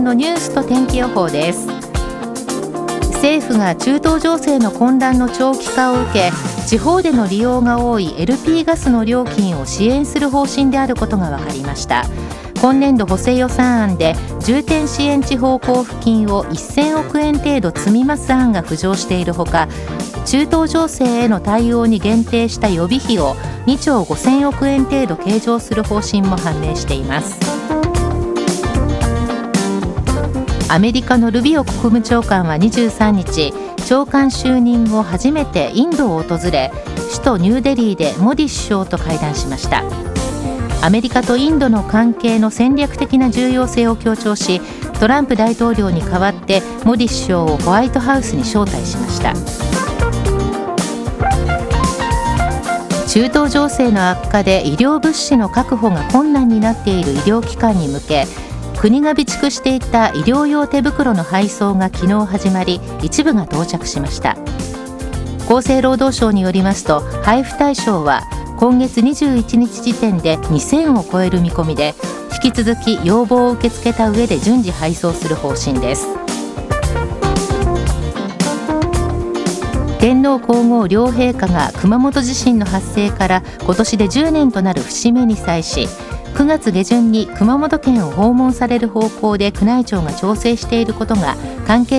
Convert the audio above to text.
のニュースと天気予報です。政府が中東情勢の混乱の長期化を受け、地方での利用が多い LP ガスの料金を支援する方針であることが分かりました。今年度補正予算案で重点支援地方交付金を1000億円程度積み増す案が浮上しているほか、中東情勢への対応に限定した予備費を2兆5000億円程度計上する方針も判明しています。アメリカのルビオ国務長官は23日、長官就任後初めてインドを訪れ、首都ニューデリーでモディ首相と会談しました。アメリカとインドの関係の戦略的な重要性を強調し、トランプ大統領に代わってモディ首相をホワイトハウスに招待しました。中東情勢の悪化で医療物資の確保が困難になっている医療機関に向け、国が備蓄していた医療用手袋の配送が昨日始まり、一部が到着しました。厚生労働省によりますと、配布対象は今月21日時点で2000を超える見込みで、引き続き要望を受け付けた上で順次配送する方針です。天皇皇后両陛下が熊本地震の発生から今年で10年となる節目に際し、9月下旬に熊本県を訪問される方向で宮内庁が調整していることが関係